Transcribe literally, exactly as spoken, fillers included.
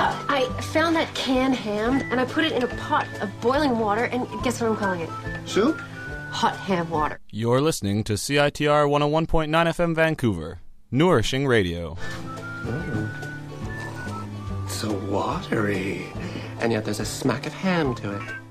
Uh, I found that canned ham, and I put it in a pot of boiling water, and guess what I'm calling it? Soup? Hot ham water. You're listening to C I T R one oh one point nine F M Vancouver, Nourishing Radio. Mm. So watery, and yet there's a smack of ham to it.